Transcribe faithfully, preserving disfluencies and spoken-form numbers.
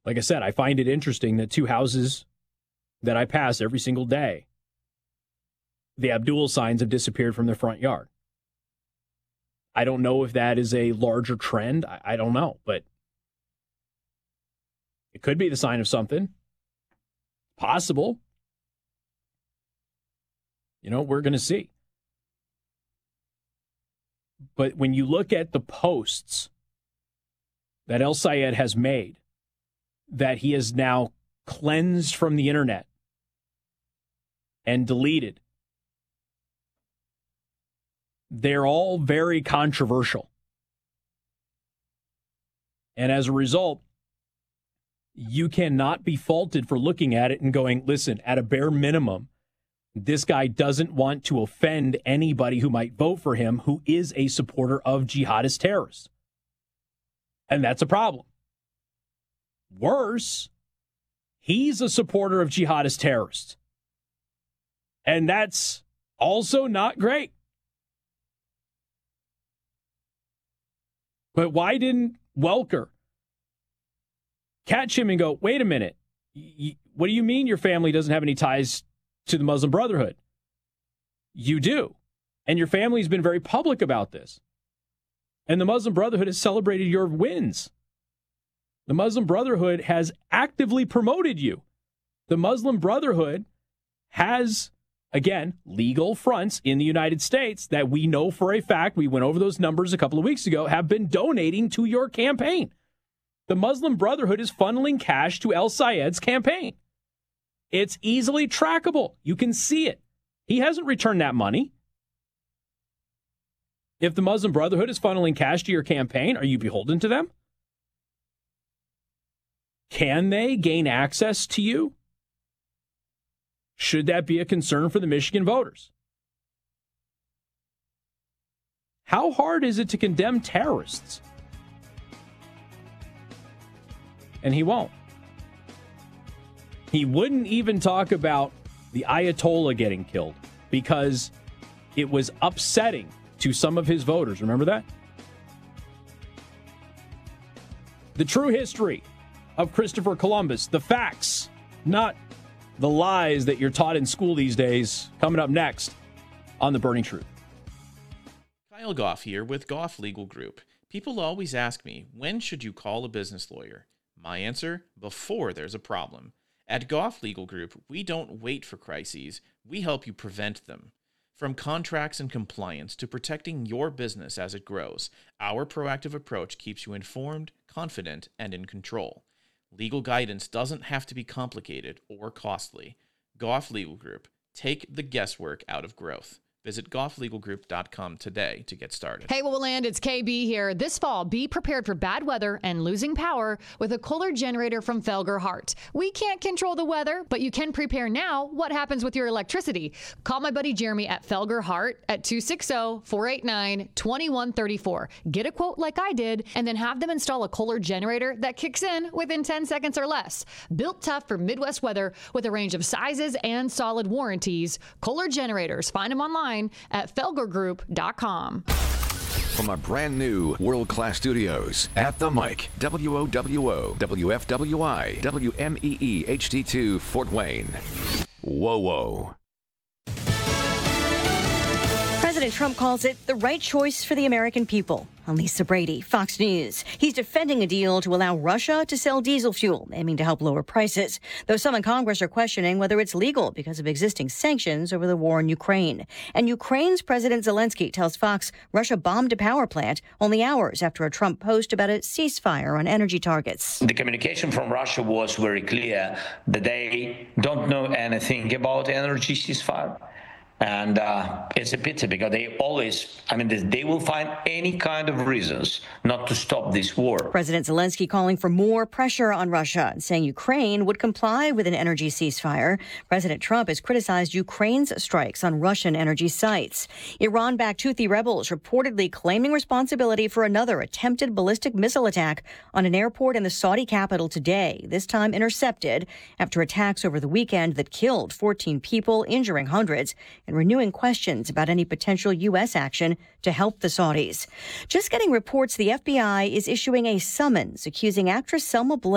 Like I said, I find it interesting that two houses that I pass every single day, the Abdul signs have disappeared from their front yard. I don't know if that is a larger trend. I, I don't know, but it could be the sign of something. Possible. You know, we're going to see. But when you look at the posts that El Sayed has made, that he has now cleansed from the internet and deleted, they're all very controversial. And as a result, you cannot be faulted for looking at it and going, listen, at a bare minimum, this guy doesn't want to offend anybody who might vote for him who is a supporter of jihadist terrorists. And that's a problem. Worse, he's a supporter of jihadist terrorists. And that's also not great. But why didn't Welker catch him and go, wait a minute, what do you mean your family doesn't have any ties to the Muslim Brotherhood? You do. And your family's been very public about this. And the Muslim Brotherhood has celebrated your wins. The Muslim Brotherhood has actively promoted you. The Muslim Brotherhood has, again, legal fronts in the United States that we know for a fact, we went over those numbers a couple of weeks ago, have been donating to your campaign. The Muslim Brotherhood is funneling cash to El Sayed's campaign. It's easily trackable. You can see it. He hasn't returned that money. If the Muslim Brotherhood is funneling cash to your campaign, are you beholden to them? Can they gain access to you? Should that be a concern for the Michigan voters? How hard is it to condemn terrorists? And he won't. He wouldn't even talk about the Ayatollah getting killed because it was upsetting to some of his voters. Remember that? The true history of Christopher Columbus, the facts, not the lies that you're taught in school these days, coming up next on The Burning Truth. Kyle Goff here with Goff Legal Group. People always ask me, when should you call a business lawyer? My answer, before there's a problem. At Goff Legal Group, we don't wait for crises, we help you prevent them. From contracts and compliance to protecting your business as it grows, our proactive approach keeps you informed, confident, and in control. Legal guidance doesn't have to be complicated or costly. Goff Legal Group. Take the guesswork out of growth. Visit goff legal group dot com today to get started. Hey, Willand, it's K B here. This fall, be prepared for bad weather and losing power with a Kohler generator from Felger Hart. We can't control the weather, but you can prepare now. What happens with your electricity? Call my buddy Jeremy at Felger Hart at two six zero, four eight nine, two one three four. Get a quote like I did, and then have them install a Kohler generator that kicks in within ten seconds or less. Built tough for Midwest weather with a range of sizes and solid warranties. Kohler generators. Find them online at felger group dot com. From our brand new world-class studios at the mic, W O W O, W F W I, W M E E H D two, Fort Wayne. Whoa, whoa. President Trump calls it the right choice for the American people. I'm Lisa Brady, Fox News. He's defending a deal to allow Russia to sell diesel fuel, aiming to help lower prices, though some in Congress are questioning whether it's legal because of existing sanctions over the war in Ukraine. And Ukraine's President Zelensky tells Fox Russia bombed a power plant only hours after a Trump post about a ceasefire on energy targets. The communication from Russia was very clear that they don't know anything about energy ceasefire. And uh, it's a pity because they always, I mean, they will find any kind of reasons not to stop this war. President Zelensky calling for more pressure on Russia and saying Ukraine would comply with an energy ceasefire. President Trump has criticized Ukraine's strikes on Russian energy sites. Iran-backed Houthi rebels reportedly claiming responsibility for another attempted ballistic missile attack on an airport in the Saudi capital today, this time intercepted after attacks over the weekend that killed fourteen people, injuring hundreds, and renewing questions about any potential U S action to help the Saudis. Just getting reports the F B I is issuing a summons accusing actress Selma Blair